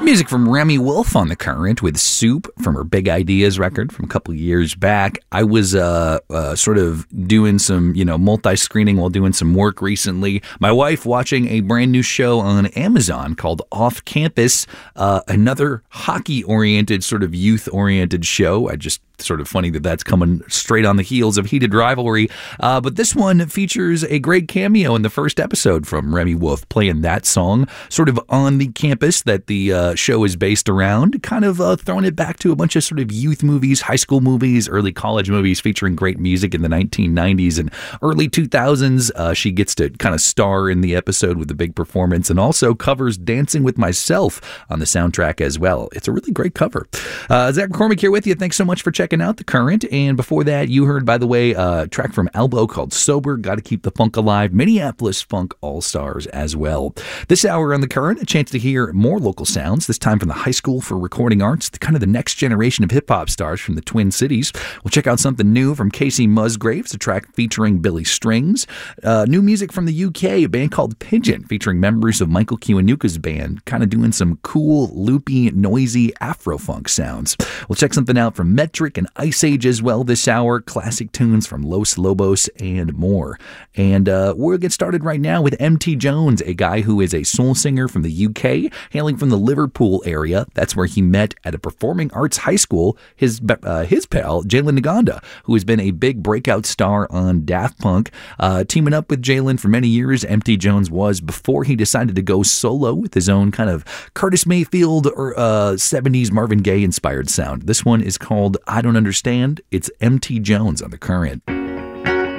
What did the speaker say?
Music from Remy Wolf on The Current with Soup from her Big Ideas record from a couple years back. I was sort of doing some, multi-screening while doing some work recently. My wife watching a brand new show on Amazon called Off Campus, another hockey-oriented, sort of youth-oriented show. I just sort of funny that that's coming straight on the heels of Heated Rivalry. But this one features a great cameo in the first episode from Remy Wolf playing that song sort of on the campus that the show is based around, kind of throwing it back to a bunch of sort of youth movies, high school movies, early college movies featuring great music in the 1990s and early 2000s. She gets to kind of star in the episode with a big performance and also covers Dancing with Myself on the soundtrack as well. It's a really great cover. Zach McCormick here with you. Thanks so much for checking out The Current. And before that, you heard, by the way, a track from Albo called Sober, Gotta Keep the Funk Alive, Minneapolis Funk All-Stars as well. This hour on The Current, a chance to hear more local sounds, this time from the High School for Recording Arts, kind of the next generation of hip-hop stars from the Twin Cities. We'll check out something new from Casey Musgraves, a track featuring Billy Strings. New music from the UK, a band called Pigeon, featuring members of Michael Kiwanuka's band, kind of doing some cool, loopy, noisy Afro-funk sounds. We'll check something out from Metric and Ice Age as well this hour, classic tunes from Los Lobos and more. And we'll get started right now with MT Jones, a guy who is a soul singer from the UK, hailing from the Liverpool area. That's where he met at a performing arts high school his pal, Jalen Naganda, who has been a big breakout star on Daft Punk. Teaming up with Jalen for many years, MT Jones was, before he decided to go solo with his own kind of Curtis Mayfield or 70s Marvin Gaye inspired sound. This one is called I Don't Understand. It's MT Jones on The Current.